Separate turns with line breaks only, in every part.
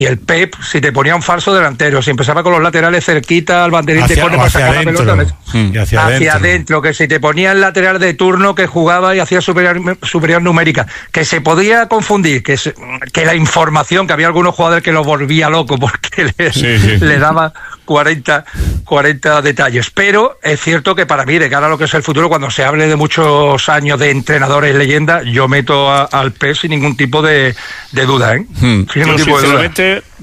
Y el Pep, si te ponía un falso delantero, si empezaba con los laterales cerquita al banderín de córner para sacar la pelota, hacia adentro, que si te ponía el lateral de turno que jugaba y hacía superior numérica, que se podía confundir, que la información, que había algunos jugadores que lo volvía loco porque le daba 40 detalles. Pero es cierto que para mí, de cara a lo que es el futuro, cuando se hable de muchos años de entrenadores leyenda, yo meto al Pep sin ningún tipo de duda, ¿eh? Sin ningún tipo de duda.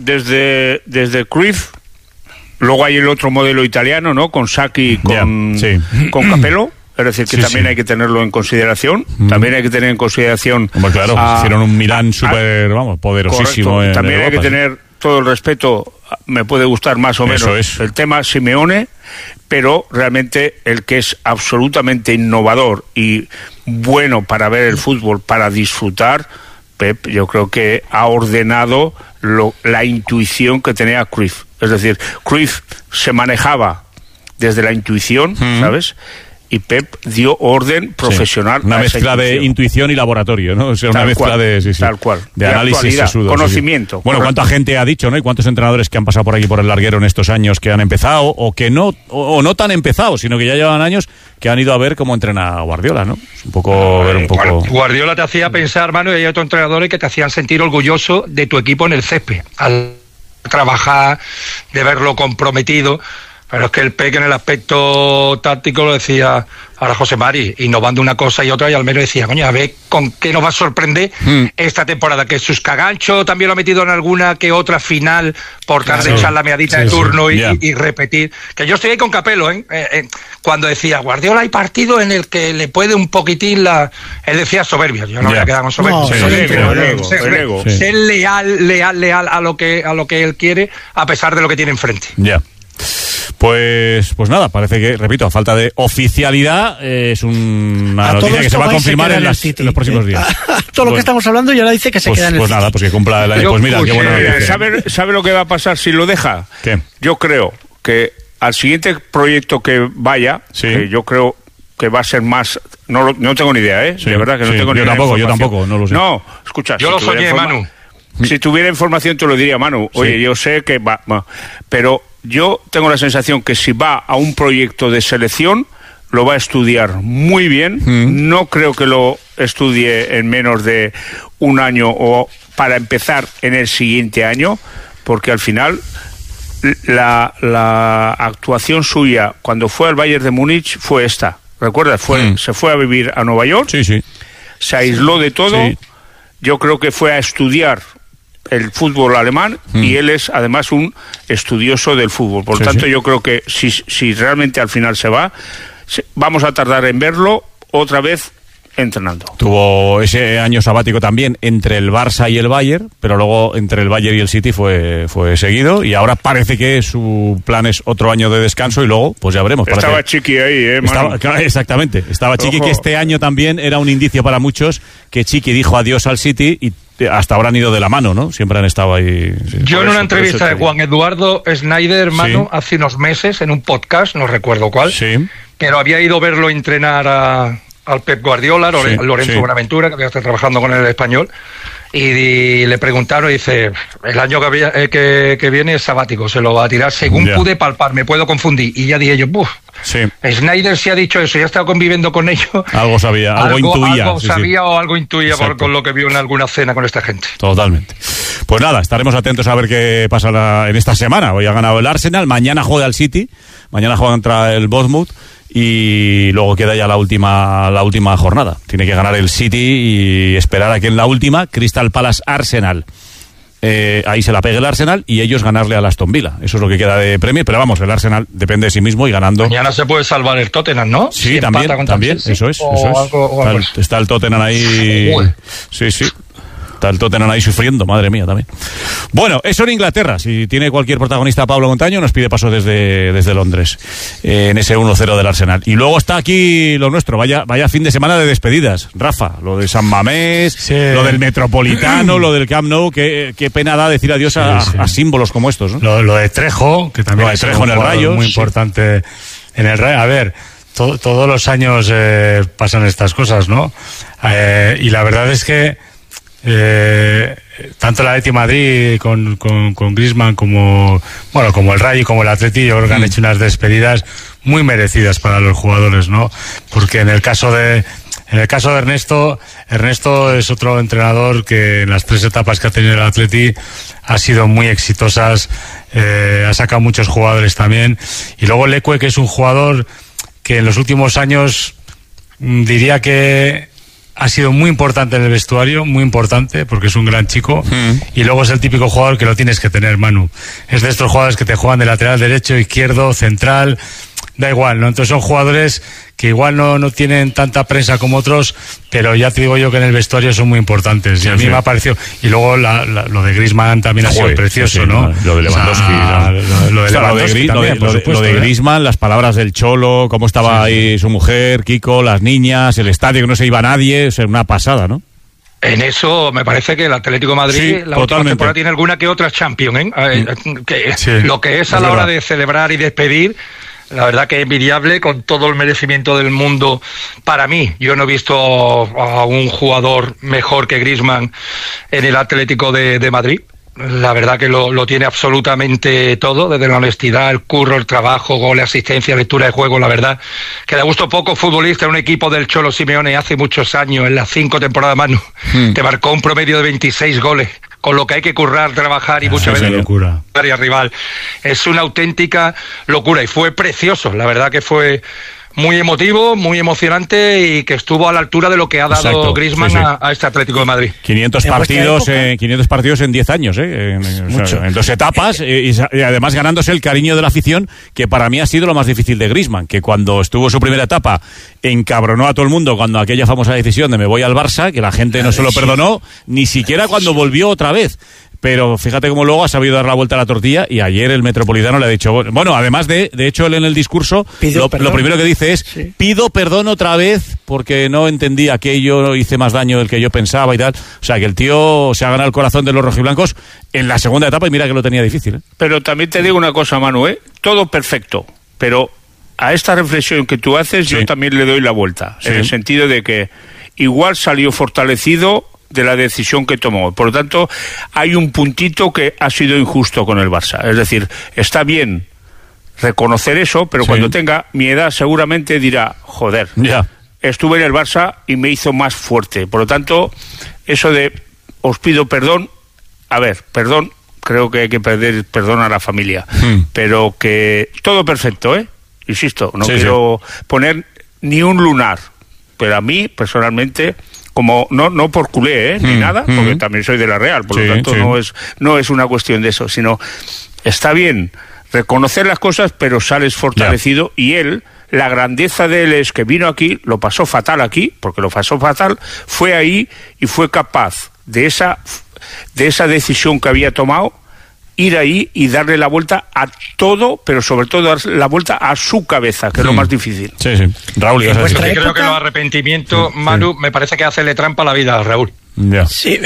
Desde Cruyff, luego hay el otro modelo italiano, ¿no? Con Sacchi, con Capello. Es decir, que también hay que tenerlo en consideración. También hay que tener en consideración...
Hombre, claro, hicieron un Milán súper, poderosísimo.
También hay que tener todo el respeto, me puede gustar más o menos el tema Simeone, pero realmente el que es absolutamente innovador y bueno para ver el fútbol, para disfrutar, Pep, yo creo que ha ordenado la intuición que tenía Cruyff. Es decir, Cruyff se manejaba desde la intuición, ¿sabes? Y Pep dio orden profesional.
Una mezcla de intuición y laboratorio, ¿no? O sea, una mezcla
tal cual.
De análisis sesudo.
Conocimiento.
Bueno, ¿cuánta gente ha dicho, ¿no? Y cuántos entrenadores que han pasado por aquí por el larguero en estos años que han empezado, o que no tan empezados, sino que ya llevan años, que han ido a ver cómo entrena Guardiola, ¿no? Un poco.
Guardiola te hacía pensar, Manu, y hay otros entrenadores que te hacían sentir orgulloso de tu equipo en el césped, al trabajar, de verlo comprometido. Pero es que el Pep en el aspecto táctico lo decía ahora José Mari, innovando una cosa y otra, y al menos decía, coño, a ver con qué nos va a sorprender esta temporada, que sus caganchos también lo ha metido en alguna que otra final por tal de echar la meadita de turno y repetir. Que yo estoy ahí con Capello, cuando decía, Guardiola hay partido en el que le puede un poquitín él decía soberbia, yo no voy a quedar con soberbia. Ser leal a lo que él quiere, a pesar de lo que tiene enfrente.
Pues nada, parece que, repito, a falta de oficialidad, es una noticia que se va a confirmar en los próximos días.
Todo lo que estamos hablando ya dice que se queda en el City.
Pues nada, pues que cumpla el año. Pues mira, qué bueno.
¿Sabe lo que va a pasar si lo deja?
¿Qué?
Yo creo que al siguiente proyecto que vaya, que yo creo que va a ser más... No tengo ni idea, de verdad que no tengo ni idea.
Yo tampoco, no lo sé.
No, escucha.
Yo lo soñé, Manu.
Si tuviera información te lo diría, Manu. Oye, yo sé que va... Pero yo tengo la sensación que si va a un proyecto de selección, lo va a estudiar muy bien. No creo que lo estudie en menos de un año o para empezar en el siguiente año, porque al final la actuación suya cuando fue al Bayern de Múnich fue esta. ¿Recuerdas? Se fue a vivir a Nueva York, se aisló de todo. Yo creo que fue a estudiar el fútbol alemán y él es además un estudioso del fútbol. Por lo tanto, yo creo que si realmente al final se va, vamos a tardar en verlo otra vez entrenando. Tuvo
ese año sabático también entre el Barça y el Bayern, pero luego entre el Bayern y el City fue seguido, y ahora parece que su plan es otro año de descanso y luego pues ya veremos.
Estaba Chiqui ahí,
exactamente, estaba Chiqui, que este año también era un indicio para muchos que Chiqui dijo adiós al City y hasta ahora han ido de la mano, ¿no? Siempre han estado ahí.
Yo en una entrevista de Juan Eduardo Schneider, hermano, hace unos meses en un podcast, no recuerdo cuál, pero había ido a verlo entrenar al Pep Guardiola, Lorenzo Buenaventura, que había estado trabajando con el español, y le preguntaron, y dice, el año que viene es sabático, se lo va a tirar según pude palpar, me puedo confundir, y ya dije yo, Schneider sí ha dicho eso, ya ha estado conviviendo con ellos.
Algo sabía, algo intuía.
Algo sabía o algo intuía con lo que vio en alguna cena con esta gente.
Totalmente. Pues nada, estaremos atentos a ver qué pasa en esta semana. Hoy ha ganado el Arsenal, mañana juega el City, mañana juega contra el Bournemouth, y luego queda ya la última jornada. Tiene que ganar el City y esperar a que en la última Crystal Palace Arsenal, ahí se la pegue el Arsenal y ellos ganarle al Aston Villa. Eso es lo que queda de Premier, pero vamos, el Arsenal depende de sí mismo y ganando.
Mañana se puede salvar el Tottenham, ¿no?
Sí, si también, eso es. Está el Tottenham ahí. Sí. Está el Tottenham ahí sufriendo, madre mía, también. Bueno, eso en Inglaterra. Si tiene cualquier protagonista Pablo Montaño, nos pide paso desde Londres, en ese 1-0 del Arsenal. Y luego está aquí lo nuestro, vaya fin de semana de despedidas, Rafa. Lo de San Mamés, lo del Metropolitano, lo del Camp Nou. Qué pena da decir adiós a símbolos como estos, ¿no?
Lo de Trejo, que también es
en el Rayo,
muy importante en el Rayo. A ver, todos los años pasan estas cosas, ¿no? Y la verdad es que tanto el Atleti Madrid con Griezmann como el Rayo y como el Atleti, yo creo que han hecho unas despedidas muy merecidas para los jugadores, ¿no? Porque en el caso de Ernesto es otro entrenador que en las 3 etapas que ha tenido el Atleti ha sido muy exitosas, ha sacado muchos jugadores también, y luego Leque, que es un jugador que en los últimos años diría que ha sido muy importante en el vestuario, muy importante, porque es un gran chico, y luego es el típico jugador que lo tienes que tener, Manu. Es de estos jugadores que te juegan de lateral derecho, izquierdo, central, da igual, ¿no? Entonces son jugadores que igual no tienen tanta prensa como otros, pero ya te digo yo que en el vestuario son muy importantes, y a mí me ha parecido, y luego lo de Griezmann también ha sido precioso, ¿no?
Lo de Lewandowski, lo de Griezmann, las palabras del Cholo, cómo estaba ahí su mujer, Kiko, las niñas, el estadio que no se iba nadie, es una pasada, ¿no?
En eso me parece que el Atlético de Madrid la última temporada tiene alguna que otra Champions, lo que es a la hora de celebrar y despedir. La verdad que es envidiable, con todo el merecimiento del mundo para mí. Yo no he visto a un jugador mejor que Griezmann en el Atlético de Madrid. La verdad que lo tiene absolutamente todo, desde la honestidad, el curro, el trabajo, goles, asistencia, lectura de juego. La verdad que da gusto poco futbolista en un equipo del Cholo Simeone hace muchos años, en las 5 temporadas, Manu, te marcó un promedio de 26 goles. Con lo que hay que currar, trabajar y muchas veces
locura.
Área rival. Es una auténtica locura y fue precioso. La verdad que fue muy emotivo, muy emocionante y que estuvo a la altura de lo que ha dado Griezmann a este Atlético de Madrid.
500 partidos en 10 años, en 2 etapas y además ganándose el cariño de la afición, que para mí ha sido lo más difícil de Griezmann, que cuando estuvo en su primera etapa encabronó a todo el mundo cuando aquella famosa decisión de me voy al Barça, que la gente no se lo perdonó, ni siquiera cuando volvió otra vez. Pero fíjate cómo luego ha sabido dar la vuelta a la tortilla, y ayer el Metropolitano le ha dicho, bueno, además de hecho él en el discurso lo primero que dice es pido perdón otra vez porque no entendí aquello, hice más daño del que yo pensaba y tal. O sea que el tío se ha ganado el corazón de los rojiblancos en la segunda etapa, y mira que lo tenía difícil,
Pero también te digo una cosa, Manu, todo perfecto, pero a esta reflexión que tú haces yo también le doy la vuelta, en el sentido de que igual salió fortalecido de la decisión que tomó. Por lo tanto, hay un puntito que ha sido injusto con el Barça. Es decir, está bien reconocer eso, pero cuando tenga mi edad seguramente dirá, joder, estuve en el Barça y me hizo más fuerte. Por lo tanto, eso de os pido perdón, perdón, creo que hay que pedir perdón a la familia, pero que todo perfecto, insisto, no quiero poner ni un lunar, pero a mí personalmente, como no por culé, ni nada, porque también soy de la Real, por lo tanto no es una cuestión de eso, sino está bien reconocer las cosas, pero sales fortalecido. Y él, la grandeza de él es que vino aquí, lo pasó fatal aquí, porque lo pasó fatal, fue ahí y fue capaz de esa decisión que había tomado, ir ahí y darle la vuelta a todo, pero sobre todo dar la vuelta a su cabeza, que es lo más difícil.
Raúl,
yo creo que los arrepentimientos, Manu, me parece que hacerle trampa a la vida a Raúl.
Sí,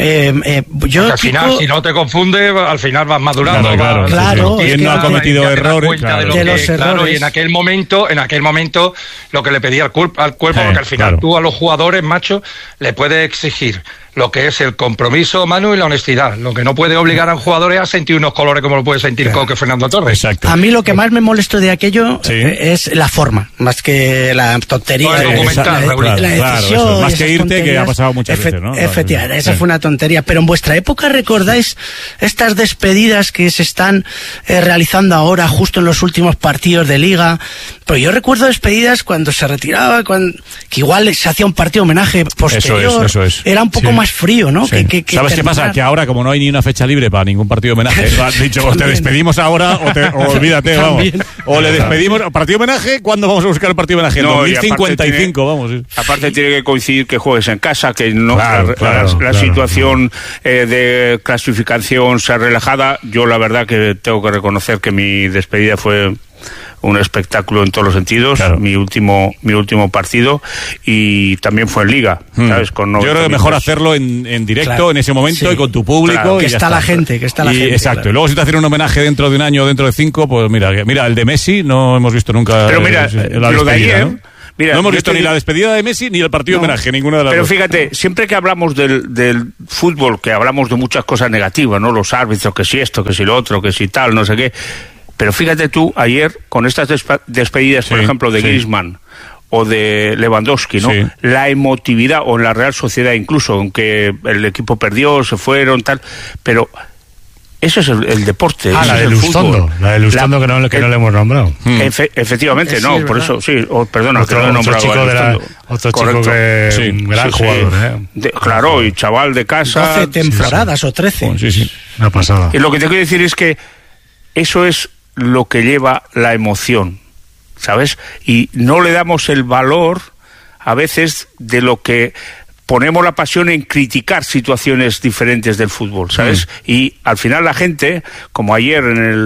yo al final, si no te confundes, al final vas madurando.
Claro.
¿Quién no ha cometido errores?
Y en aquel momento, lo que le pedía al cuerpo, porque al final tú a los jugadores, macho, le puedes exigir lo que es el compromiso, Manu, y la honestidad. Lo que no puede obligar a un jugador es a sentir unos colores como lo puede sentir Coque Fernando Torres.
Exacto.
A mí lo que más me molestó de aquello es la forma, más que la tontería.
La
decisión,
más que irte, que ha pasado muchas veces, ¿no?
Efectivamente, esa fue una tontería. Pero en vuestra época, ¿recordáis estas despedidas que se están realizando ahora, justo en los últimos partidos de Liga? Pero yo recuerdo despedidas cuando se retiraba, que igual se hacía un partido homenaje posterior.
Eso es.
Era un poco más frío, ¿no?
Sí. ¿Sabes qué pasa? Que ahora, como no hay ni una fecha libre para ningún partido homenaje, has dicho, o te despedimos ahora o olvídate, vamos. O le despedimos. ¿Partido homenaje? ¿Cuándo vamos a buscar el partido homenaje? En 2055, vamos.
Aparte tiene que coincidir que juegues en casa, que no la situación de clasificación sea relajada. Yo la verdad que tengo que reconocer que mi despedida fue un espectáculo en todos los sentidos, mi último partido, y también fue en Liga, ¿sabes? Yo
creo que mejor hacerlo en directo, en ese momento, y con tu público.
Que está la gente,
Exacto, y luego si te hacen un homenaje dentro de un año o dentro de 5, pues mira, el de Messi no hemos visto nunca.
Pero mira, lo de ayer, Mira,
no hemos visto ni la despedida de Messi ni el partido homenaje, ninguna de las dos.
Pero fíjate, siempre que hablamos del fútbol, que hablamos de muchas cosas negativas, ¿no? Los árbitros, que si esto, que si lo otro, que si tal, no sé qué. Pero fíjate tú, ayer, con estas despedidas, por ejemplo, de Griezmann o de Lewandowski, ¿no? Sí. La emotividad, o en la Real Sociedad incluso, aunque el equipo perdió, se fueron, tal, pero... Eso es el deporte.
La de Lustondo, que no le hemos nombrado.
Efectivamente, no, por eso, sí, perdona, que no he nombrado
otro chico que es un gran jugador.
Claro, y chaval de casa.
12 temporadas o 13.
Sí. Una pasada.
Y lo que te quiero decir es que eso es lo que lleva la emoción, ¿sabes? Y no le damos el valor, a veces, de lo que... Ponemos la pasión en criticar situaciones diferentes del fútbol, ¿sabes? Y al final la gente, como ayer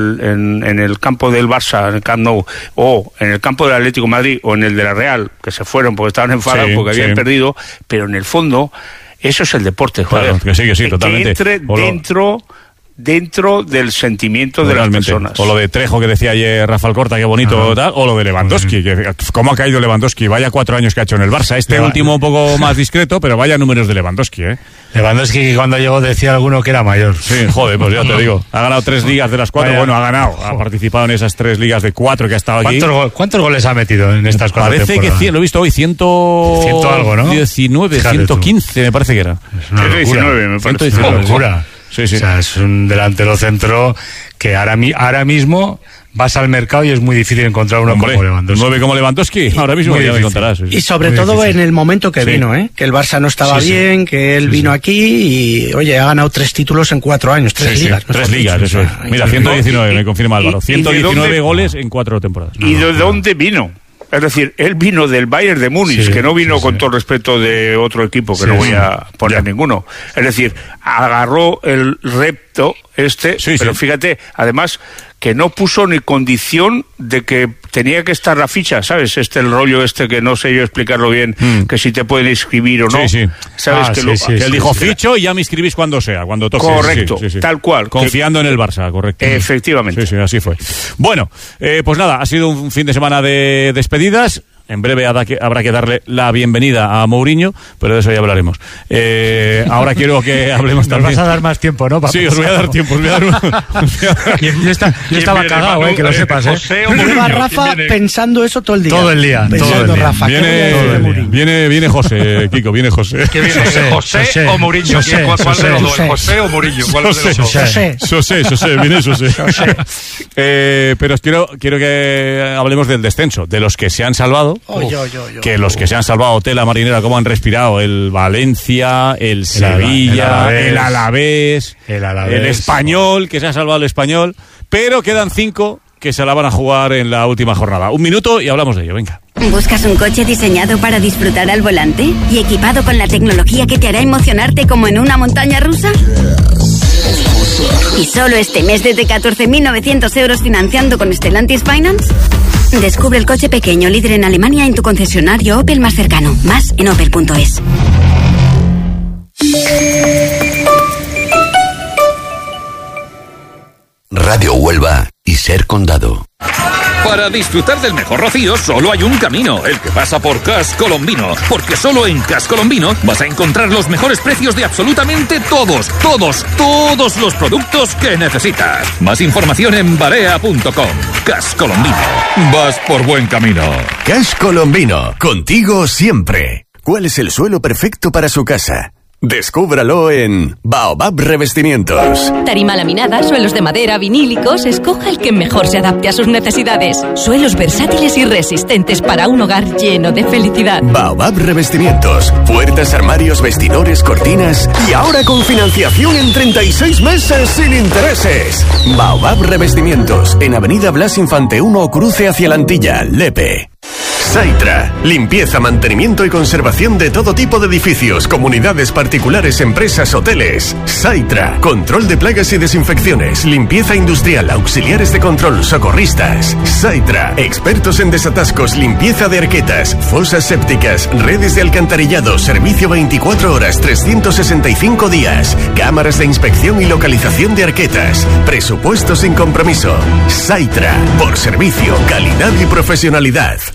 en el campo del Barça, en el Camp Nou, o en el campo del Atlético de Madrid, o en el de la Real, que se fueron porque estaban enfadados porque habían perdido, pero en el fondo, eso es el deporte, joder.
Claro, que sí, totalmente.
Que entre dentro del sentimiento de las personas.
O lo de Trejo que decía ayer Rafael Corta, qué bonito, tal, o lo de Lewandowski, que cómo ha caído Lewandowski, vaya 4 años que ha hecho en el Barça, último un poco más discreto, pero vaya números de Lewandowski,
Lewandowski cuando llegó decía alguno que era mayor.
Sí, joder, pues ya te digo, ha ganado 3 ligas de las 4, bueno, ha ganado, ha participado en esas 3 ligas de 4 que ha estado aquí.
¿Cuántos goles ha metido en estas 4
temporadas? Parece que lo he visto hoy, 100 algo, ¿no? 19, 115 me parece que era.
Es una
119 me parece.
Es una locura. Sí. O sea, es un delantero centro que ahora mismo vas al mercado y es muy difícil encontrar uno como Lewandowski.
9 como Lewandowski, ahora mismo ya me encontrarás.
Y sobre todo en el momento que vino, que el Barça no estaba bien, que él vino aquí y, oye, ha ganado 3 títulos en 4 años, 3 ligas.
3 ligas, eso es. Mira, 119, me confirma Álvaro. 119 goles en 4 temporadas.
¿Y de dónde vino? Es decir, él vino del Bayern de Múnich, que no vino con todo el respeto de otro equipo, que no voy a poner ninguno. Es decir, agarró el repto pero fíjate, además, que no puso ni condición de que tenía que estar la ficha, ¿sabes? El rollo que no sé yo explicarlo bien, que si te pueden inscribir o no. ¿Sabes?
Que él dijo, ficho y ya me inscribís cuando sea, cuando toque.
Correcto, tal cual.
Confiando en el Barça, correcto.
Efectivamente.
Sí, así fue. Bueno, pues nada, ha sido un fin de semana de despedidas. En breve habrá que darle la bienvenida a Mourinho, pero de eso ya hablaremos. Ahora quiero que hablemos también.
Nos vas a dar más tiempo, ¿no?
Sí, os voy a dar tiempo.
Yo estaba cagado, que lo sepas,
Lleva Rafa pensando eso todo el día.
Todo el día.
Rafa.
Viene José, Kiko, viene José.
¿Qué viene? ¿José o Mourinho? ¿Cuál de los dos? ¿José o Mourinho? ¿Cuál de los dos?
José, viene José. Pero quiero que hablemos del descenso, de los que se han salvado. Que los que se han salvado, tela marinera, cómo han respirado el Valencia, el Sevilla, el Alavés, el Español, que se ha salvado el Español, pero quedan 5 que se la van a jugar en la última jornada. 1 minuto y hablamos de ello, venga.
¿Buscas un coche diseñado para disfrutar al volante y equipado con la tecnología que te hará emocionarte como en una montaña rusa? ¿Y solo este mes desde 14.900 euros financiando con Stellantis Finance? Descubre el coche pequeño líder en Alemania en tu concesionario Opel más cercano. Más en opel.es.
Radio Huelva y Ser Condado.
Para disfrutar del mejor rocío solo hay un camino, el que pasa por Cas Colombino, porque solo en Cas Colombino vas a encontrar los mejores precios de absolutamente todos los productos que necesitas. Más información en barea.com. Cas Colombino, vas por buen camino.
Cas Colombino, contigo siempre. ¿Cuál es el suelo perfecto para su casa? Descúbralo en Baobab Revestimientos.
Tarima laminada, suelos de madera, vinílicos, escoja el que mejor se adapte a sus necesidades. Suelos versátiles y resistentes para un hogar lleno de felicidad.
Baobab Revestimientos. Puertas, armarios, vestidores, cortinas y ahora con financiación en 36 meses sin intereses. Baobab Revestimientos, en Avenida Blas Infante 1, cruce hacia la Antilla, Lepe. Saitra, limpieza, mantenimiento y conservación de todo tipo de edificios, comunidades particulares, empresas, hoteles. Saitra, control de plagas y desinfecciones, limpieza industrial, auxiliares de control, socorristas. Saitra, expertos en desatascos, limpieza de arquetas, fosas sépticas, redes de alcantarillado, servicio 24 horas, 365 días, cámaras de inspección y localización de arquetas, presupuesto sin compromiso. Saitra, por servicio, calidad y profesionalidad. Saitra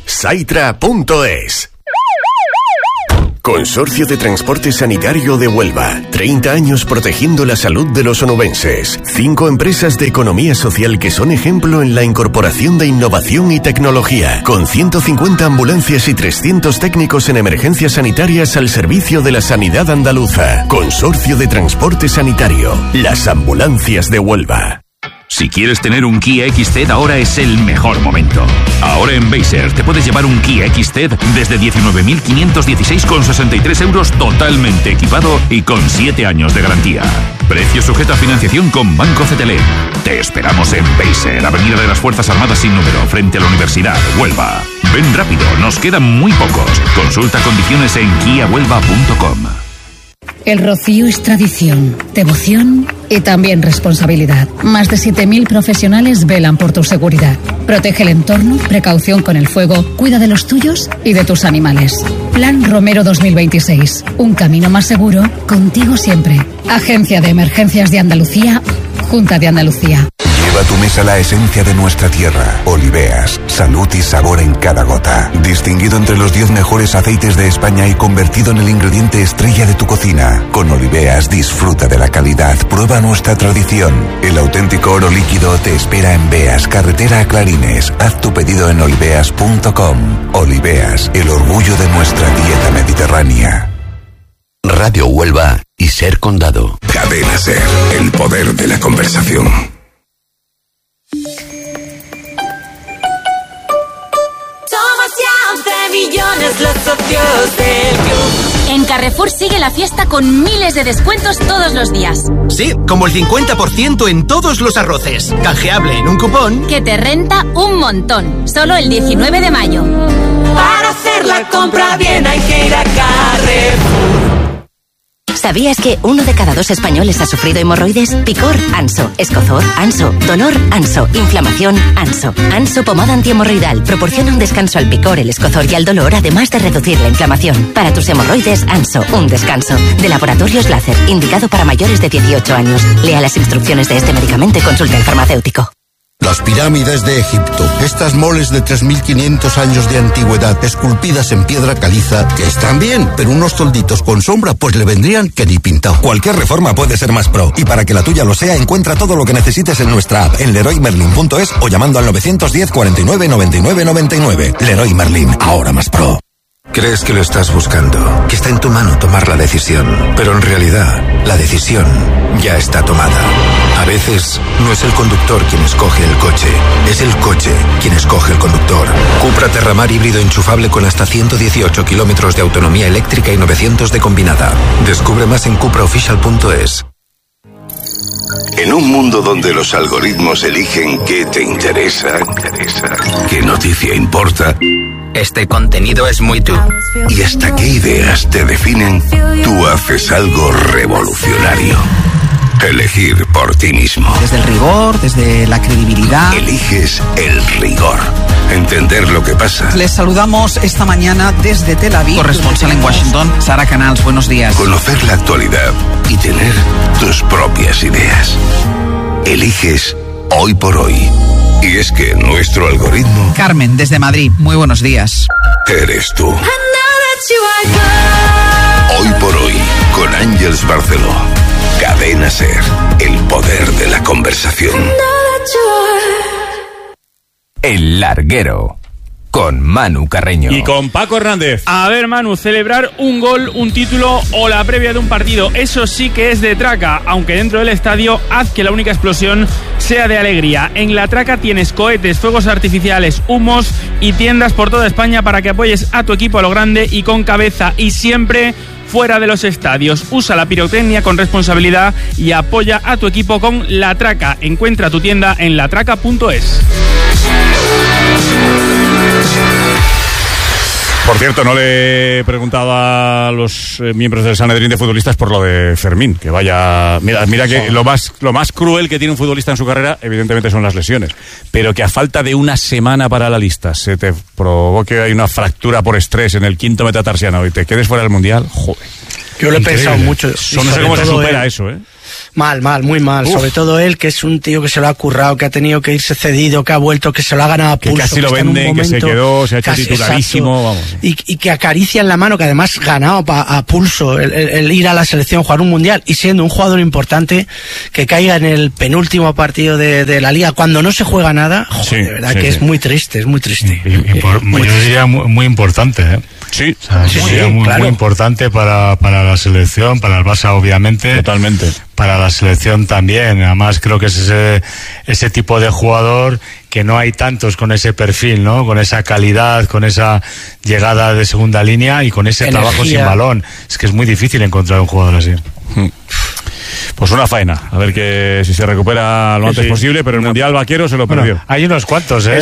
Citra.es. Consorcio de Transporte Sanitario de Huelva. 30 años protegiendo la salud de los onubenses. 5 empresas de economía social que son ejemplo en la incorporación de innovación y tecnología. Con 150 ambulancias y 300 técnicos en emergencias sanitarias al servicio de la sanidad andaluza. Consorcio de Transporte Sanitario. Las ambulancias de Huelva.
Si quieres tener un Kia XZ, ahora es el mejor momento. Ahora en Beiser te puedes llevar un Kia XZ desde 19.516,63 euros totalmente equipado y con 7 años de garantía. Precio sujeto a financiación con Banco CTLM. Te esperamos en Beiser, Avenida de las Fuerzas Armadas sin número, frente a la Universidad, Huelva. Ven rápido, nos quedan muy pocos. Consulta condiciones en kiahuelva.com.
El Rocío es tradición, devoción y también responsabilidad. Más de 7.000 profesionales velan por tu seguridad. Protege el entorno, precaución con el fuego, cuida de los tuyos y de tus animales. Plan Romero 2026. Un camino más seguro, contigo siempre. Agencia de Emergencias de Andalucía, Junta de Andalucía.
Lleva a tu mesa la esencia de nuestra tierra. Oliveas, salud y sabor en cada gota. Distinguido entre los 10 mejores aceites de España y convertido en el ingrediente estrella de tu cocina. Con Oliveas disfruta de la calidad, prueba nuestra tradición. El auténtico oro líquido te espera en Beas, carretera a Clarines. Haz tu pedido en oliveas.com. Oliveas, el orgullo de nuestra dieta mediterránea.
Radio Huelva y Ser Condado.
Cadena Ser, el poder de la conversación.
Millones los socios del club. En Carrefour sigue la fiesta con miles de descuentos todos los días.
Sí, como el 50% en todos los arroces. Canjeable en un cupón
que te renta un montón. Solo el 19 de mayo.
Para hacer la compra bien hay que ir a Carrefour.
¿Sabías que 1 de cada 2 españoles ha sufrido hemorroides? Picor, Anso. Escozor, Anso. Dolor, Anso. Inflamación, Anso. Anso pomada antihemorroidal proporciona un descanso al picor, el escozor y al dolor, además de reducir la inflamación. Para tus hemorroides, Anso, un descanso. De Laboratorios Láser, indicado para mayores de 18 años. Lea las instrucciones de este medicamento y consulte al farmacéutico.
Las pirámides de Egipto, estas moles de 3.500 años de antigüedad, esculpidas en piedra caliza, que están bien, pero unos tolditos con sombra pues le vendrían que ni pintado.
Cualquier reforma puede ser más pro, y para que la tuya lo sea, encuentra todo lo que necesites en nuestra app, en leroymerlin.es o llamando al 910 49 99 99. Leroy Merlin, ahora más pro.
Crees que lo estás buscando, que está en tu mano tomar la decisión, pero en realidad la decisión ya está tomada. A veces no es el conductor quien escoge el coche, es el coche quien escoge el conductor. Cupra Terramar híbrido enchufable con hasta 118 kilómetros de autonomía eléctrica y 900 de combinada. Descubre más en cupraofficial.es.
En un mundo donde los algoritmos eligen qué te interesa, qué noticia importa,
este contenido es muy tú.
y hasta qué ideas te definen, tú haces algo revolucionario. Elegir por ti mismo.
Desde el rigor, desde la credibilidad.
Eliges el rigor. Entender lo que pasa.
Les saludamos esta mañana desde Tel Aviv.
Corresponsal en Washington, Sara Canals, buenos días.
Conocer la actualidad y tener tus propias ideas. Eliges Hoy por Hoy. Y es que nuestro algoritmo...
Carmen, desde Madrid, muy buenos días.
Eres tú. Hoy por Hoy, con Ángeles Barceló. Cadena Ser, el poder de la conversación.
El Larguero, con Manu Carreño.
Y con Paco Hernández.
A ver, Manu, celebrar un gol, un título o la previa de un partido, eso sí que es de traca, aunque dentro del estadio haz que la única explosión sea de alegría. En la traca tienes cohetes, fuegos artificiales, humos y tiendas por toda España para que apoyes a tu equipo a lo grande y con cabeza, y siempre fuera de los estadios. Usa la pirotecnia con responsabilidad y apoya a tu equipo con La Traca. Encuentra tu tienda en latraca.es.
Por cierto, no le he preguntado a los miembros del Sanedrín de futbolistas por lo de Fermín, que vaya... Mira que lo más cruel que tiene un futbolista en su carrera, evidentemente, son las lesiones, pero que a falta de una semana para la lista se te provoque ahí una fractura por estrés en el quinto metatarsiano y te quedes fuera del Mundial, joder.
Yo lo he pensado mucho.
No sé cómo se supera eso, ¿eh?
Mal, muy mal. Uf. Sobre todo él, que es un tío que se lo ha currado, que ha tenido que irse cedido, que ha vuelto, que se lo ha ganado a pulso.
Que casi lo venden, que se quedó, se ha hecho titularísimo. Vamos.
Y que acaricia en la mano, que además ganado a pulso el ir a la selección, jugar un mundial, y siendo un jugador importante, que caiga en el penúltimo partido de la liga, cuando no se juega nada, joder, de verdad que es muy triste, es muy triste.
Yo diría muy importante, ¿eh?
Sí,
sería muy importante para la selección, para el Barça obviamente.
Totalmente.
Para la selección también. Además creo que es ese tipo de jugador que no hay tantos con ese perfil, ¿no? Con esa calidad, con esa llegada de segunda línea y con ese trabajo sin balón. Es que es muy difícil encontrar un jugador así.
Pues una faena, a ver si se recupera lo antes posible, pero el Mundial Vaquero se lo perdió.
Hay unos cuantos, ¿eh?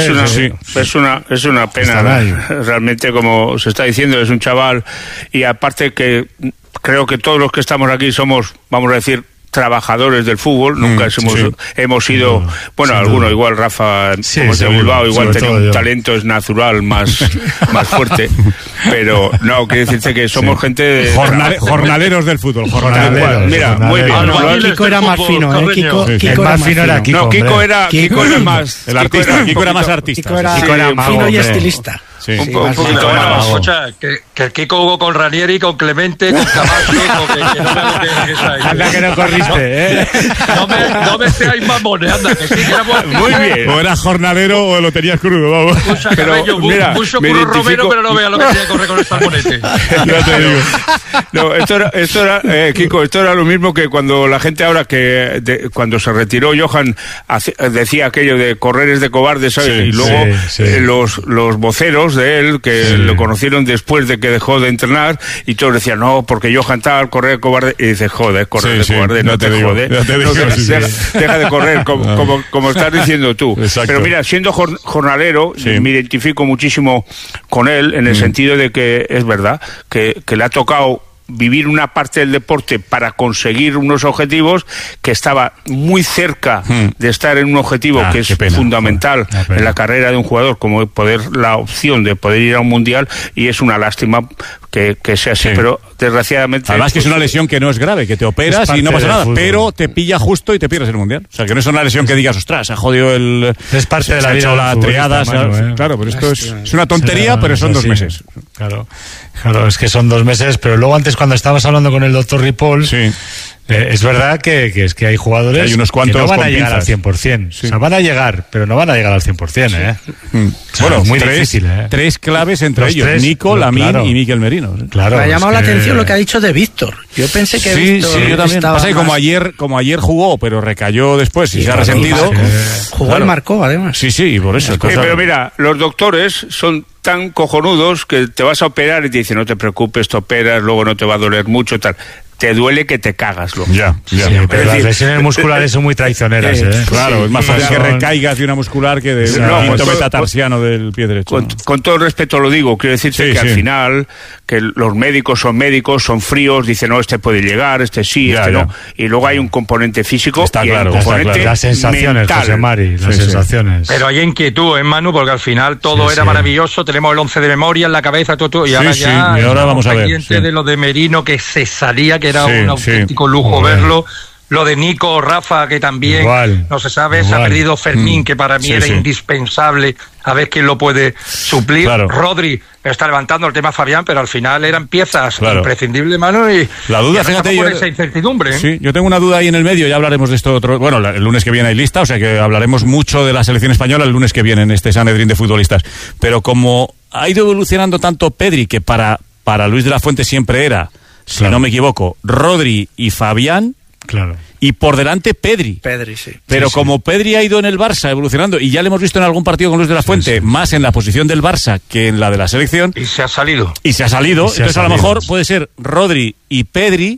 Es una pena, realmente, como se está diciendo, es un chaval, y aparte que creo que todos los que estamos aquí somos, vamos a decir, trabajadores del fútbol, nunca hemos sido, alguno igual, Rafa, como es de Bilbao, igual tenía un talento es natural más fuerte, pero no, quiere decirse que somos gente de
jornaleros del fútbol,
mira, muy bien.
Kiko era más fino, ¿eh?
Kiko más fino era Kiko.
No, Kiko era más
el artista, Kiko era más artista.
Kiko era fino y estilista.
Sí. Un poquito más.
Escucha, que Kiko jugó con Ranieri, con Clemente, con Camacho, que no
anda que no corriste, ¿eh?
No me seáis mamones, anda, que sí que era
muy bien. O eras jornalero o lo tenías crudo, vamos.
Escucha, pero, mucho curro Romero, pero no vea lo que tenía que correr con el salmonete.
Ya te digo.
No, esto era Kiko, esto era lo mismo que cuando la gente ahora cuando se retiró Johan decía aquello de correr es de cobardes, ¿sabes? Y luego los voceros de él, que lo conocieron después de que dejó de entrenar, y todos decían, no, porque Johan tal, correr cobarde, y dices, joder, correr de cobarde, no te jode, deja de correr, como estás diciendo tú.
Exacto.
Pero mira, siendo jornalero, me identifico muchísimo con él, en el sentido de que es verdad, que le ha tocado vivir una parte del deporte para conseguir unos objetivos, que estaba muy cerca de estar en un objetivo que es fundamental en la carrera de un jugador, como la opción de poder ir a un mundial, y es una lástima que sea así, pero desgraciadamente...
Además que es una lesión que no es grave, que te operas y no pasa nada, pero te pilla justo y te pierdes el mundial. O sea, que no es una lesión que digas, ostras, se ha jodido
es parte de la vida,
la triada, claro, pero esto es una tontería, pero son 2 meses.
Claro, es que son 2 meses, pero luego antes, cuando estabas hablando con el doctor Ripoll, es verdad que es que hay jugadores
hay unos cuantos
que no van a llegar al 100%. O sea, van a llear, pero no van a llegar al 100%, ¿eh?
Bueno,
muy difícil, ¿eh?
3 claves entre ellos, Nico, Lamine y Mikel Merino.
Claro,
me ha llamado la atención lo que ha dicho de Víctor. Yo pensé que Víctor
yo también. Pasa que como ayer jugó, pero recayó después y se ha resentido.
Jugó y marcó, además.
Sí, por eso.
Pero mira, los doctores son tan cojonudos que te vas a operar y te dicen, no te preocupes, te operas, luego no te va a doler mucho, tal. Te duele que te cagas, loco.
Ya.
Pero las lesiones musculares son muy traicioneras, ¿eh?
Claro, es más fácil que recaigas de una muscular que de un quinto metatarsiano del pie derecho.
Con todo el respeto lo digo, quiero decirte que al final, que los médicos, son fríos, dicen, no, este puede llegar, este sí, no. Y luego hay un componente físico y un componente
las sensaciones, mental. José Mari, las sensaciones.
Pero hay inquietud, Manu, porque al final todo era maravilloso, tenemos el 11 de memoria en la cabeza, todo, y ahora
y ahora vamos a ver.
Pendiente de lo de Merino, que se salía, que era un auténtico lujo verlo. Lo de Nico, Rafa, que también no se sabe, se ha perdido Fermín, que para mí era indispensable, a ver quién lo puede suplir. Rodri está levantando el tema Fabián, pero al final eran piezas imprescindibles, mano, y
la duda, fíjate,
por esa incertidumbre.
Sí, yo tengo una duda ahí en el medio, ya hablaremos de esto el lunes que viene hay lista, o sea que hablaremos mucho de la selección española el lunes que viene en este Sanedrín de futbolistas, pero como ha ido evolucionando tanto Pedri, que para Luis de la Fuente siempre era, si no me equivoco, Rodri y Fabián, y por delante Pedri,
sí.
Pero como Pedri ha ido en el Barça evolucionando, y ya le hemos visto en algún partido con Luis de la Fuente, más en la posición del Barça que en la de la selección,
y se ha salido,
entonces a lo mejor puede ser Rodri y Pedri,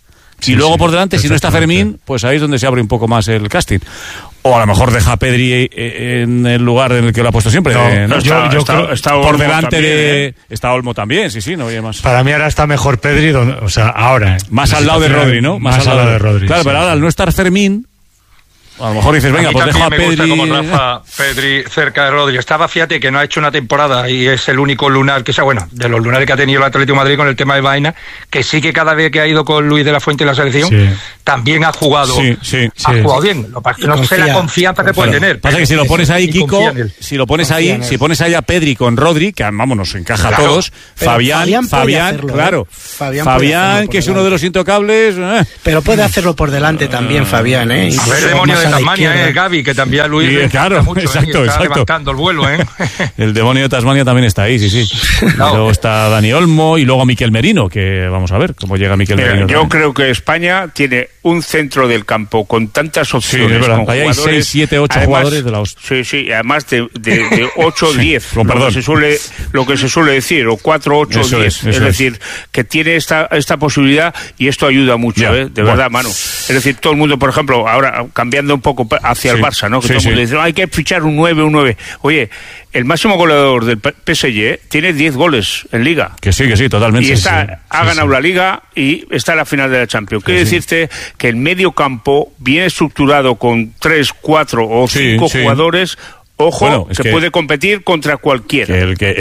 y luego por delante, si no está Fermín, pues ahí es donde se abre un poco más el casting. O a lo mejor deja a Pedri en el lugar en el que lo ha puesto siempre.
Yo creo
está por delante también, Está Olmo también, sí, no había más.
Para mí ahora está mejor Pedri, ahora.
Más al lado de Rodri, ¿no?
Más al lado de Rodri.
Claro, pero ahora al no estar Fermín, A lo mejor dices, venga, pues dejo a Pedri.
Me gusta como Rafa, Pedri cerca de Rodri. Estaba, fíjate, que no ha hecho una temporada y es el único lunar, que sea, bueno, de los lunares que ha tenido el Atlético de Madrid con el tema de Vaina, que sí que cada vez que ha ido con Luis de la Fuente y la selección, también ha jugado. Ha jugado bien. Lo que no sé la confianza que puede tener.
Pasa que si lo pones ahí, Kiko, si pones ahí a Pedri con Rodri, que vamos, nos encaja a todos. Fabián,
hacerlo,
claro. Fabián, que es uno de los intocables.
Pero puede hacerlo por delante también, Fabián,
A ver, demonio de Tasmania, Gaby, que también a Luis
claro,
mucho,
exacto.
Está levantando el vuelo,
El demonio de Tasmania también está ahí, sí. Claro. Luego está Dani Olmo y luego Miquel Merino, que vamos a ver cómo llega Miquel Merino.
Yo creo que España tiene un centro del campo con tantas opciones.
Sí, con hay 6, 7, 8 jugadores de la hostia.
Sí, además de 8 o 10, lo que se suele decir, o 4, 8 o 10. Es decir, que tiene esta posibilidad y esto ayuda mucho, de verdad, Manu. Es decir, todo el mundo, por ejemplo, ahora cambiando un poco hacia el Barça, ¿no? Que todo el mundo dice, hay que fichar un 9. Oye, el máximo goleador del PSG tiene 10 goles en Liga.
Que sí, totalmente.
Y ha ganado la Liga y está en la final de la Champions. Quiere decirte que el medio campo bien estructurado con 3, 4 o 5 jugadores. Ojo, que puede competir contra cualquiera.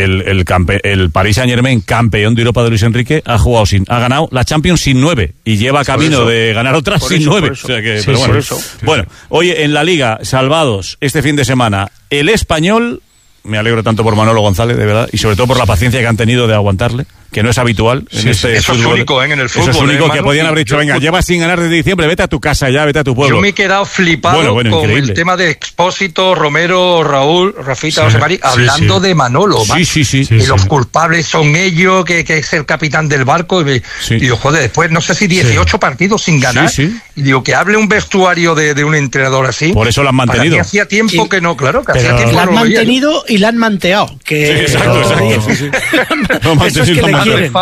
El Paris Saint-Germain, campeón de Europa de Luis Enrique, ha ganado la Champions sin 9 y lleva camino de ganar otras sin 9. O sea que, bueno, oye, en la Liga, salvados este fin de semana, el Español. Me alegro tanto por Manolo González, de verdad, y sobre todo por la paciencia que han tenido de aguantarle, que no es habitual en este
eso
fútbol.
Es único, en el fútbol.
Eso es único, que podían haber dicho, venga, llevas sin ganar desde diciembre, vete a tu casa ya, vete a tu pueblo.
Yo me he quedado flipado con increíble. El tema de Expósito, Romero, Raúl, Rafita, José Mari, hablando de Manolo. Y los culpables son ellos, que es el capitán del barco. Y digo, joder, después no sé si 18 partidos sin ganar. Y digo, que hable un vestuario de un entrenador así.
Por eso lo han mantenido.
Para mí hacía tiempo que no, claro, que hacía tiempo
lo han mantenido y la han manteado.
Exacto.
Eso es que le quieren.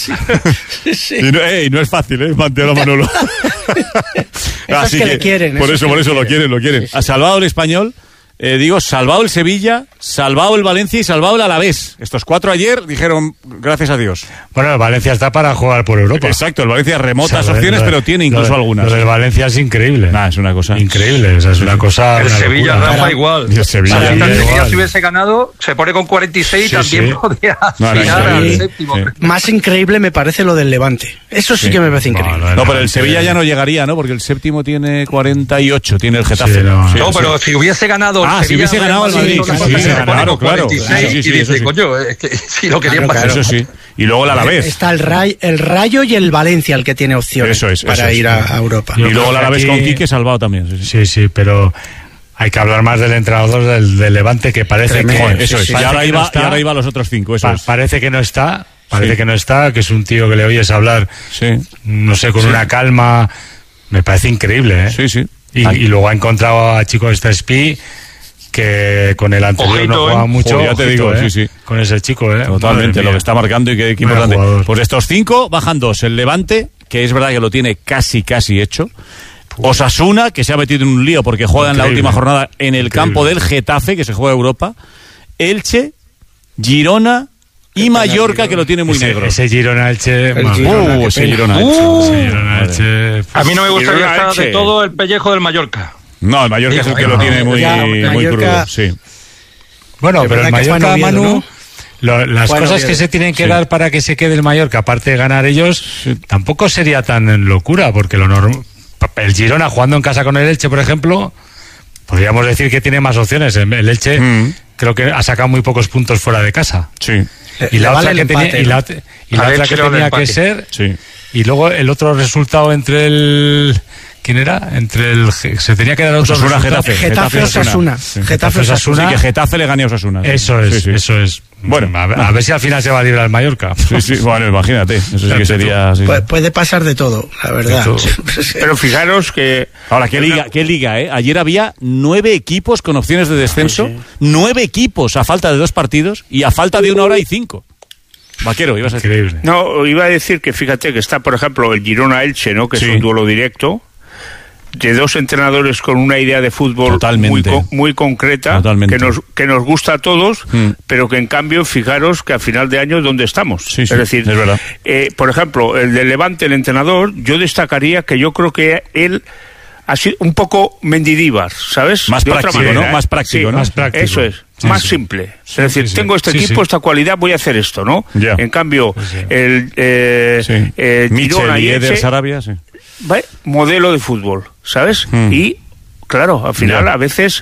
Y no es fácil, mantener a Manolo.
Así que le quieren.
Por eso lo quieren. Ha salvado el Español. Salvado el Sevilla, salvado el Valencia y salvado el Alavés. Estos 4 ayer dijeron, gracias a Dios.
Bueno, el Valencia está para jugar por Europa.
Exacto, el Valencia remotas opciones, pero tiene incluso algunas.
Lo del Valencia es increile.
Es una cosa
increíble, es una cosa.
El Sevilla, Rafa, igual.
El Sevilla
si hubiese ganado, se pone con 46 y también podría aspirar al séptimo.
Más increíble me parece lo del Levante. Eso sí que me parece increíble.
No, pero el Sevilla ya no llegaría, ¿no? Porque el séptimo tiene 48, tiene el Getafe.
No, pero si hubiese ganado.
Si hubiese ganado el Madrid, claro.
Y dice, coño, es que si lo querían pasar.
Eso sí. Y luego el Alavés.
Está el Rayo y el Valencia el que tiene opciones para ir a Europa.
Y luego el Alavés con Quique salvado también.
Sí, pero hay que hablar más del entrenador del Levante, que parece que...
Eso es. Y ahora iba a los otros 5,
Parece que no está. Que es un tío que le oyes hablar, no sé, con una calma. Me parece increíble,
Sí.
Y luego ha encontrado a chico Spi, que con el anterior no jugaba mucho.
Ya te digo,
con ese chico,
Totalmente, lo que está marcando y qué importante. Pues estos 5 bajan 2. El Levante, que es verdad que lo tiene casi hecho. Osasuna, que se ha metido en un lío porque juega en la última jornada en el campo del Getafe, que se juega Europa. Elche, Girona y Mallorca, que lo tiene muy negro.
Ese Girona-Elche...
Ese Girona-Elche...
A mí no me gustaría estar de todo el pellejo del Mallorca.
No, el Mallorca es el que lo tiene muy crudo,
Bueno, pero el Mallorca, Manu... Las cosas que se tienen que dar para que se quede el Mallorca, aparte de ganar ellos, tampoco sería tan locura, porque el Girona jugando en casa con el Elche, por ejemplo, podríamos decir que tiene más opciones. El Elche creo que ha sacado muy pocos puntos fuera de casa.
Sí.
Y la otra que tenía que ser... Y luego el otro resultado entre el... ¿Quién era? Se tenía que dar otro
Getafe-Osasuna.
Sí, que Getafe le gane a Osasuna.
Eso es. Bueno, a ver si al final se va a librar el Mallorca.
Bueno, imagínate. Eso sí que sería...
Puede pasar de todo, la verdad.
Pero fijaros que...
Ahora, ¿qué liga, Ayer había 9 equipos con opciones de descenso. 9 equipos a falta de 2 partidos y a falta de 1 hora y 5. Vaquero, ibas a decir.
Increíble.
No, iba a decir que fíjate que está, por ejemplo, el Girona-Elche, ¿no? Que es un duelo directo de 2 entrenadores con una idea de fútbol muy concreta, que nos gusta a todos, pero que en cambio, fijaros que a final de año ¿dónde estamos? Es decir,
es verdad.
Por ejemplo, el de Levante, el entrenador, yo destacaría que yo creo que él así un poco Mendidíbar, ¿sabes?
Más práctico, manera, ¿no? Más práctico,
sí,
¿no?
Más práctico. Eso es. Más simple. Es decir, tengo este equipo, esta cualidad, voy a hacer esto, ¿no?
Yeah.
En cambio, el
Michel y Eder Sarabia,
modelo de fútbol, ¿sabes? Y claro, al final, a veces,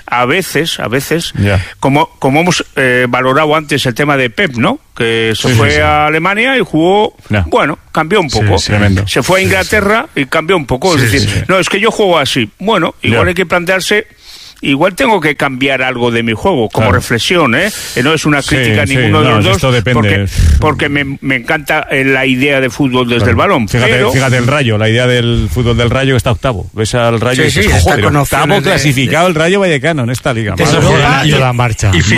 como hemos valorado antes el tema de Pep, ¿no? Que se fue a Alemania y jugó, bueno, cambió un poco. Se fue a Inglaterra y cambió un poco. Es decir, no, es que yo juego así. Bueno, igual hay que plantearse... Igual tengo que cambiar algo de mi juego, como reflexión, ¿eh? No es una crítica a ninguno de los dos,
esto depende.
porque me encanta la idea de fútbol desde el balón.
Fíjate el Rayo, la idea del fútbol del Rayo que está octavo. Ves al Rayo y dices, joder, octavo clasificado el Rayo Vallecano en esta liga.
Toda marcha.
Y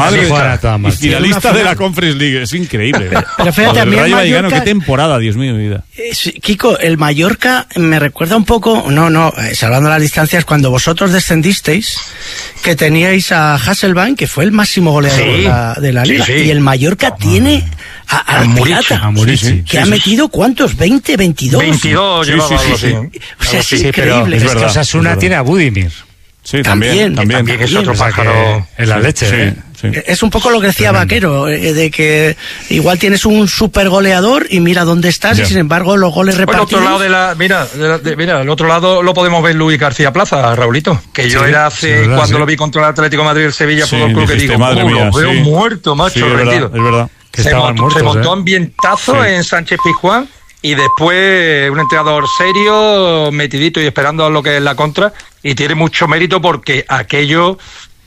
finalista de la Conference League, es increíble.
Pero fíjate,
el Rayo Vallecano, qué temporada, Dios mío, mi vida.
Kiko, el Mallorca me recuerda un poco, salvando las distancias, cuando vosotros descendisteis, que teníais a Hasselbaink, que fue el máximo goleador de la liga, y el Mallorca tiene a Pirata, que ha metido ¿cuántos? 20, 22.
22 llevaba algo así.
O sea, es increíble.
Es que Osasuna tiene a Budimir.
Sí, también
es otro pájaro.
En la leche,
Es un poco lo que decía Vaquero, de que igual tienes un super goleador y mira dónde estás y sin embargo los goles repartidos...
El otro lado mira, el otro lado lo podemos ver Luis García Plaza, Raulito, que yo era cuando lo vi contra el Atlético de Madrid, el Sevilla Fútbol Club, que digo, lo veo muerto, macho,
es verdad.
Que se montó ambientazo en Sánchez Pizjuán. Y después un entrenador serio, metidito y esperando a lo que es la contra, y tiene mucho mérito porque aquello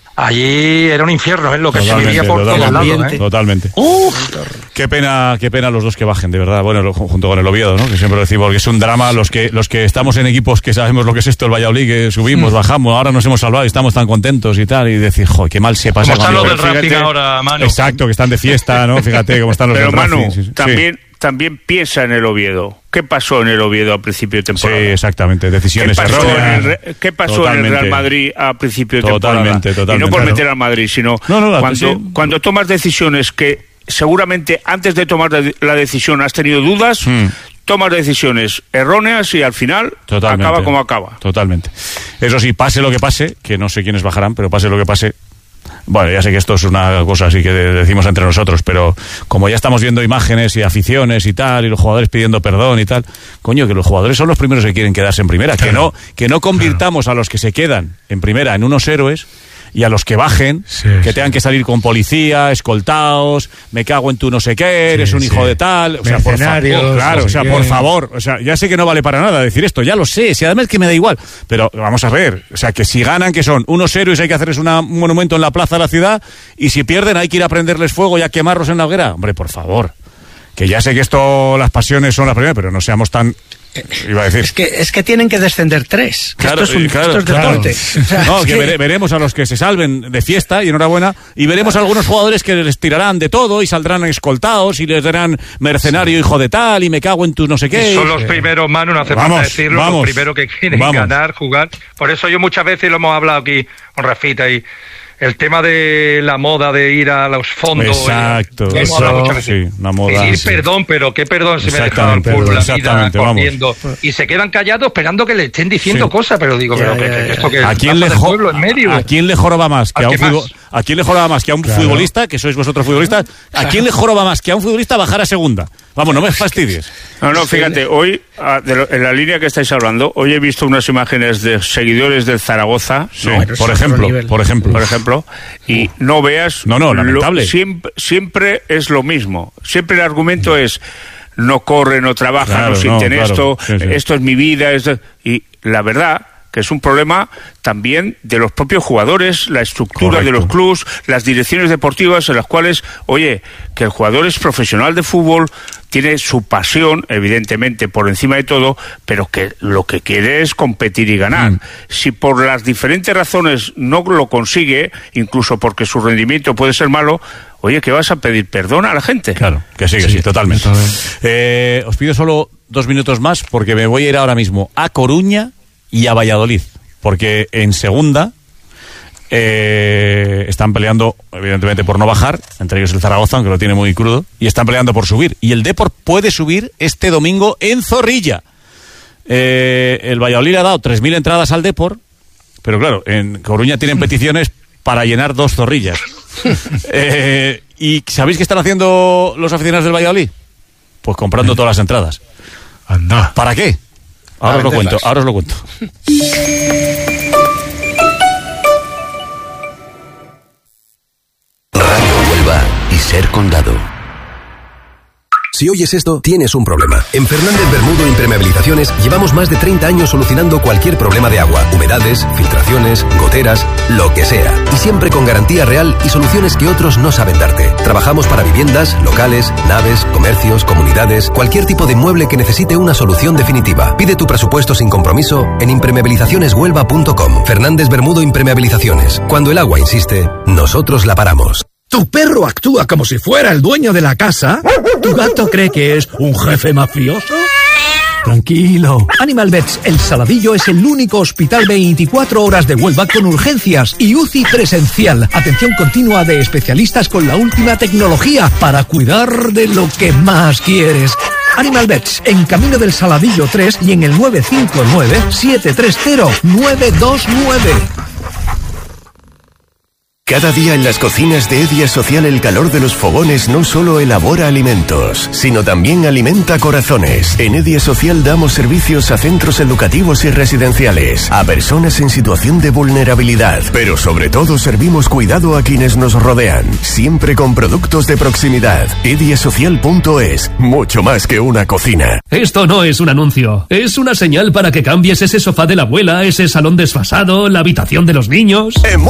allí era un infierno, es lo que se vivía por todo el lado.
Totalmente. Qué pena los dos que bajen, de verdad. Bueno, junto con el Oviedo, ¿no? Que siempre lo decimos, porque es un drama los que estamos en equipos que sabemos lo que es esto, el Valladolid, que subimos, bajamos, ahora nos hemos salvado y estamos tan contentos y tal, y decir, joder, qué mal se pasa.
Como están los del Racing ahora, Manu.
Exacto, que están de fiesta, ¿no? Fíjate cómo están los del Racing.
Pero Manu, también piensa en el Oviedo. ¿Qué pasó en el Oviedo a principio de temporada?
Sí, exactamente. Decisiones erróneas.
¿Qué pasó en el Real Madrid a principio de temporada?
Totalmente.
Y no por meter al Madrid, sino cuando tomas decisiones que seguramente antes de tomar la decisión has tenido dudas, tomas decisiones erróneas y al final acaba como acaba.
Totalmente. Eso sí, pase lo que pase, que no sé quiénes bajarán, pero pase lo que pase... Bueno, ya sé que esto es una cosa así que decimos entre nosotros, pero como ya estamos viendo imágenes y aficiones y tal, y los jugadores pidiendo perdón y tal, coño, que los jugadores son los primeros que quieren quedarse en primera, que no convirtamos a los que se quedan en primera en unos héroes, y a los que bajen, que tengan que salir con policía, escoltados, me cago en tu no sé qué, eres un hijo de tal, o sea, por favor, claro, o sea, por favor, o sea, ya sé que no vale para nada decir esto, ya lo sé, si además que me da igual, pero vamos a ver, o sea, que si ganan, que son unos héroes, hay que hacerles un monumento en la plaza de la ciudad, y si pierden hay que ir a prenderles fuego y a quemarlos en la hoguera, hombre, por favor, que ya sé que esto, las pasiones son las primeras, pero no seamos tan... Iba a decir.
Es que tienen que descender 3.
Claro,
esto es deporte. O sea,
no, veremos a los que se salven de fiesta y enhorabuena, y veremos a algunos jugadores que les tirarán de todo y saldrán escoltados y les darán mercenario hijo de tal y me cago en tus no sé qué.
Son los primeros, Manu, no hace falta decirlo, los primeros que quieren ganar, jugar. Por eso yo muchas veces lo hemos hablado aquí con Rafita y el tema de la moda de ir a los fondos.
Exacto.
Sí,
una moda.
Pedir perdón, pero qué perdón si me he dejado el pueblo la vida corriendo. Y se quedan callados esperando que le estén diciendo cosas, pero digo, pero que esto que
¿a quién le
pueblo en medio?
¿A quién le joroba más que a quién le joroba más que a un futbolista, que sois vosotros futbolistas? ¿A quién le joroba más que a un futbolista bajar a segunda? Vamos, no me fastidies.
No, fíjate, hoy, en la línea que estáis hablando, hoy he visto unas imágenes de seguidores del Zaragoza,
por ejemplo,
y no veas...
lamentable.
Siempre es lo mismo. Siempre el argumento es, no corre, no trabaja, no sienten esto, esto es mi vida, y la verdad... que es un problema también de los propios jugadores, la estructura de los clubs, las direcciones deportivas en las cuales, oye, que el jugador es profesional de fútbol, tiene su pasión, evidentemente, por encima de todo, pero que lo que quiere es competir y ganar. Si por las diferentes razones no lo consigue, incluso porque su rendimiento puede ser malo, oye, ¿qué vas a pedir perdón a la gente?
Claro, que sí, totalmente. Os pido solo 2 minutos más porque me voy a ir ahora mismo a Coruña y a Valladolid, porque en segunda están peleando evidentemente por no bajar, entre ellos el Zaragoza, aunque lo tiene muy crudo, y están peleando por subir, y el Depor puede subir este domingo en Zorrilla. El Valladolid ha dado 3.000 entradas al Depor Pero claro, en Coruña tienen peticiones para llenar 2 Zorrillas. ¿Y sabéis qué están haciendo los aficionados del Valladolid? Pues comprando todas las entradas.
Anda.
¿Para qué? Ahora os lo cuento.
Radio Huelva y Ser Condado.
Si oyes esto, tienes un problema. En Fernández Bermudo Impermeabilizaciones llevamos más de 30 años solucionando cualquier problema de agua, humedades, filtraciones, goteras, lo que sea. Y siempre con garantía real y soluciones que otros no saben darte. Trabajamos para viviendas, locales, naves, comercios, comunidades, cualquier tipo de inmueble que necesite una solución definitiva. Pide tu presupuesto sin compromiso en impermeabilizacioneshuelva.com. Fernández Bermudo Impermeabilizaciones. Cuando el agua insiste, nosotros la paramos.
¿Tu perro actúa como si fuera el dueño de la casa? ¿Tu gato cree que es un jefe mafioso? Tranquilo. Animal Vets El Saladillo es el único hospital 24 horas de Huelva con urgencias y UCI presencial. Atención continua de especialistas con la última tecnología para cuidar de lo que más quieres. Animal Vets en Camino del Saladillo 3 y en el 959-730-929.
Cada día en las cocinas de Edia Social el calor de los fogones no solo elabora alimentos, sino también alimenta corazones. En Edia Social damos servicios a centros educativos y residenciales, a personas en situación de vulnerabilidad, pero sobre todo servimos cuidado a quienes nos rodean, siempre con productos de proximidad. Ediasocial.es, mucho más que una cocina.
Esto no es un anuncio, es una señal para que cambies ese sofá de la abuela, ese salón desfasado, la habitación de los niños.
En